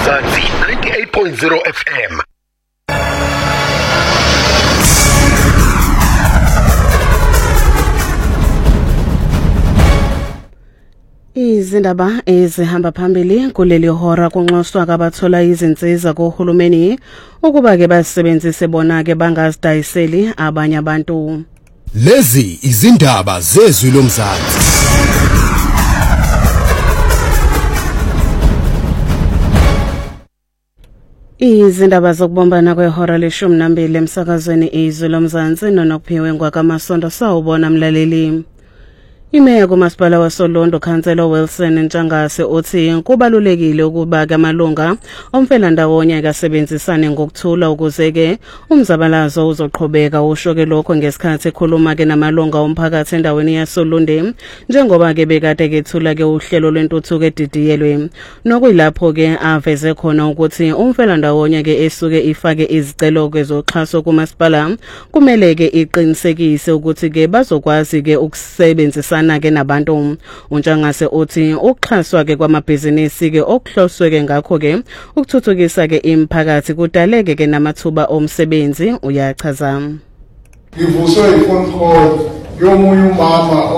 Mzansi 98.0 FM. Izindaba ezihamba phambili kuleli hora kunxoswa kabathola izinsiza kohulumeni ukuba ke basebenzise bona ke bangazidayiseli abanye abantu. Lezi izindaba zezwi lomzansi. Izindaba zokubombana kwehora le-12 emsakazweni izwi lomzansi nonokuphiwe ngwakamasonto sawubona mlaleli. Imeya kumasipala waSolondo Councillor Wilson Ntshangase uthi kubalulekile ukuba ke amalunga omfelandawonye kasebenzisane ngokuthula ukuze ke umzabalazo uzoqhubeka. Usho ke lokho ngesikhathi ekhuluma ke namalunga omphakathi endaweni yaSolonde njengoba ke bekade kethula ke uhlelo lwentuthuko edidiyelwe nokuyilapho ke aveze khona ukuthi umfelandawonye ke esuke ifake izicelo ke zoxhaso kumasipala kumele ke iqinisekise ukuthi ke bazokwazi ke ukusebenzisana ke nabantu. Untshangase uthi ukuxhaswa ke kwamabhizinisi ke okuhloswe ke ngakho ke ukuthuthukisa ke imphakathi kudaleke ke namathuba omsebenzi. Uyachaza ngivuswe iphone call yomunye umama